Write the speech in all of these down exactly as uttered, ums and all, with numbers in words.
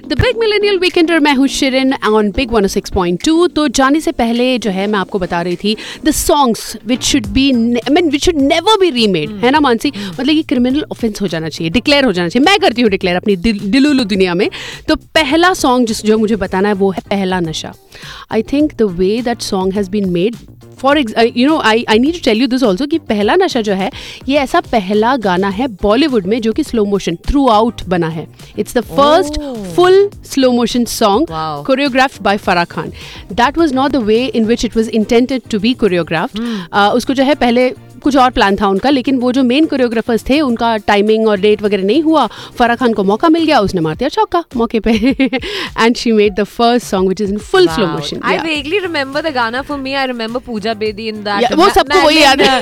The big millennial Weekender, मैं हूँ Shirin on big one O six point two. तो जाने से पहले जो है मैं आपको बता रही थी the songs which should B I mean which should never be remade, है ना मानसी? मतलब ये क्रिमिनल ऑफेंस हो जाना चाहिए, डिक्लेयर हो जाना चाहिए। मैं करती हूँ डिक्लेयर अपनी दिल, दिलुलु दुनिया में। तो पहला सॉन्ग जिस जो मुझे बताना है वो है पहला नशा। I think the way that song has been made, for you know I I need to tell you this also कि पहला नशा जो है ये ऐसा पहला गाना है बॉलीवुड में जो कि स्लो मोशन थ्रू आउट बना है। It's the first full slow motion song choreographed by Farah Khan. That was not the way in which it was intended to be choreographed. uh, उसको जो है पहले कुछ और प्लान था उनका, लेकिन वो जो मेन कोरियोग्राफर्स थे उनका टाइमिंग और डेट वगैरह नहीं हुआ। फराह खान को मौका मिल गया, उसने मार दिया चौका मौके पे and she made the first song which is in full slow motion. I vaguely remember the गाना। For me I remember Puja Bedi in that. वो सबको वही याद है।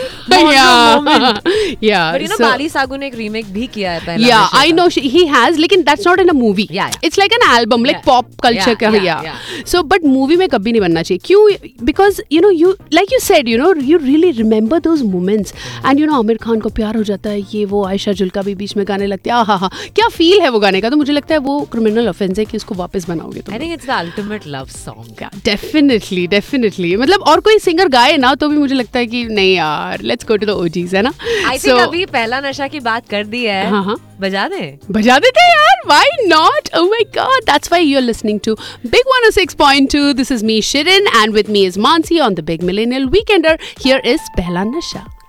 या बट यू नो बाली सागू ने एक रीमेक भी किया है पहला। या आई नो ही हैज, लेकिन that's not in a movie, it's like an album, like pop culture का। या सो बट मूवी में कभी नहीं बनना चाहिए। क्यों? Because you know you like you said you know you really remember those moments and you know Aamir Khan को प्यार हो जाता है, ये वो आयशा जुल्का भी बीच में गाने लगते हैं। हाँ हाँ क्या फील है वो गाने का। तो मुझे लगता है वो क्रिमिनल ऑफेंस है कि उसको वापस बनाओगे तो। I think it's the ultimate love song. Definitely definitely मतलब और कोई सिंगर गाए ना तो भी मुझे लगता है कि नहीं यार, let's go to the OGs, है ना? आई थिंक अभी पहला नशा की बात कर दी है। हाँ हाँ बजा दे बजा देते यार, why not? Oh my God, that's why you are listening to big one O six point two. This is me Shirin and with me is Mansi on the big millennial Weekender. Here is पहला नशा.